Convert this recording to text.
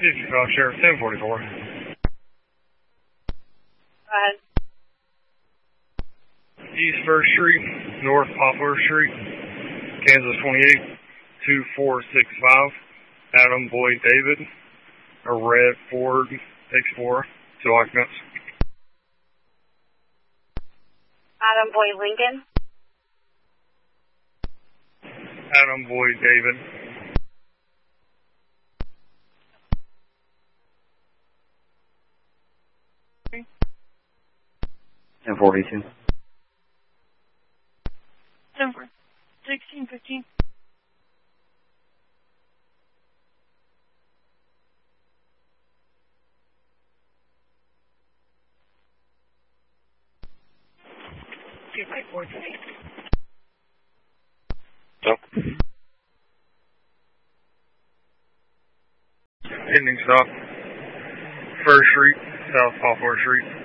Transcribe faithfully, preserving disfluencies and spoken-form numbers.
Uh, Sheriff ten forty-four. Go ahead. East First Street, North Poplar Street, Kansas twenty-eight, two four six five. Adam Boyd David, a red Ford Explorer, two occupants. Adam Boyd Lincoln. Adam Boyd David. ten forty-two. ten for sixteen fifteen. Two by four twenty. Stop. Ending stop. First Street, South Poplar Street.